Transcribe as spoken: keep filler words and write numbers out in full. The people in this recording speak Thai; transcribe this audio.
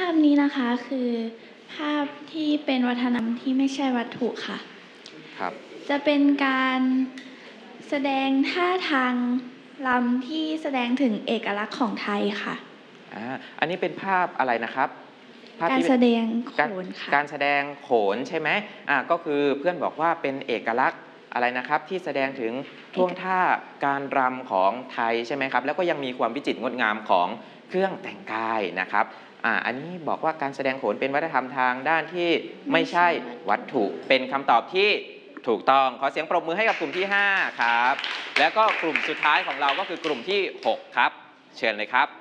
าพนี้นะคะคือภาพที่เป็นวัฒนธรรมที่ไม่ใช่วัตถุค่ะครับจะเป็นการแสดงท่าทางรำที่แสดงถึงเอกลักษณ์ของไทยค่ะอ่าอันนี้เป็นภาพอะไรนะครับภาพการที่แสดงโขการนค่ะการแสดงโขนใช่ไหมอ่าก็คือเพื่อนบอกว่าเป็นเอกลักษณ์อะไรนะครับที่แสดงถึงท่วงท่าการรำของไทยใช่ไหมครับแล้วก็ยังมีความวิจิตรงดงามของเครื่องแต่งกายนะครับอ่าอันนี้บอกว่าการแสดงโขนเป็นวัฒนธรรมทางด้านที่ไม่ใช่วัตถุเป็นคำตอบที่ถูกต้องขอเสียงปรบมือให้กับกลุ่มที่ห้าครับแล้วก็กลุ่มสุดท้ายของเราก็คือกลุ่มที่หกครับเชิญเลยครับ